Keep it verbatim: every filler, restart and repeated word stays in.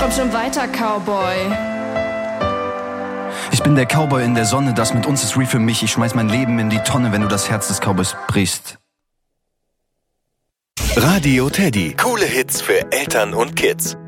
Komm schon weiter, Cowboy. Ich bin der Cowboy in der Sonne, das mit uns ist real für mich. Ich schmeiß mein Leben in die Tonne, wenn du das Herz des Cowboys brichst. Radio Teddy. Coole Hits für Eltern und Kids.